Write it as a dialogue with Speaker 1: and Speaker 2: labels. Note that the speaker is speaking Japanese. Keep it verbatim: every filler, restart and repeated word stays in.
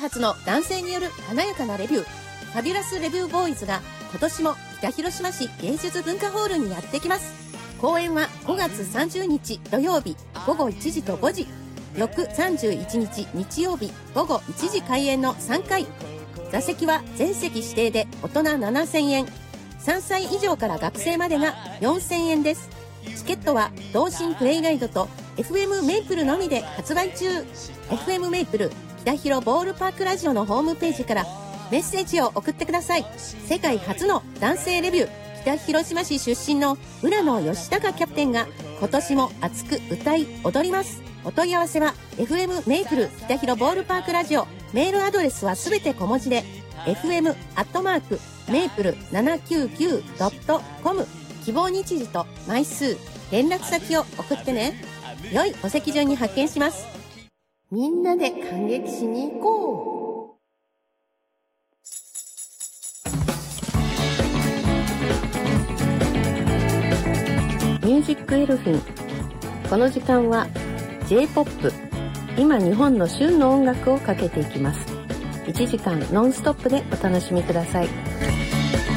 Speaker 1: 初の男性による華やかなレビュー、ファビュラスレビューボーイズが今年も北広島市芸術文化ホールにやってきます。公演はごがつさんじゅうにち土曜日ごごいちじとごじ、翌さんじゅういちにち日曜日ごごいちじ開演のさんかい。座席は全席指定で大人ななせんえん、さんさい以上から学生までがよんせんえんです。チケットは同心プレイガイドと エフエム メイプルのみで発売中。 エフエム メイプル北広ボールパークラジオのホームページからメッセージを送ってください。世界初の男性レビュー、北広島市出身の浦野義孝キャプテンが今年も熱く歌い踊ります。お問い合わせは エフエム メイプル北広ボールパークラジオ、メールアドレスはすべて小文字で エフエム アットマーク メイプルななきゅうきゅう ドット コム、 希望日時と枚数、連絡先を送ってね。良いお席順に発見します。みんなで感激しに行こう。ミュージックエルフィン。この時間は ジェイポップ、 今日本の旬の音楽をかけていきます。いちじかんノンストップでお楽しみください。